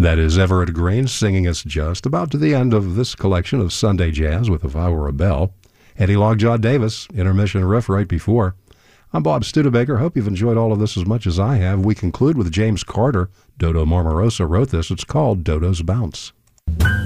That is Everett Green singing us just about to the end of this collection of Sunday Jazz with If I Were a Bell. Eddie Lockjaw Davis, intermission riff right before. I'm Bob Studebaker. Hope you've enjoyed all of this as much as I have. We conclude with James Carter. Dodo Marmarosa wrote this. It's called Dodo's Bounce.